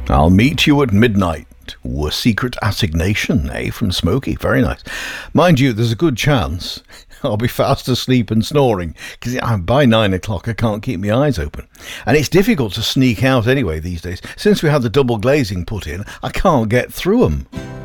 I'll meet you at midnight. Ooh, a secret assignation, from Smokey. Very nice. Mind you, there's a good chance I'll be fast asleep and snoring, because by 9 o'clock I can't keep my eyes open. And it's difficult to sneak out anyway these days. Since we had the double glazing put in, I can't get through them.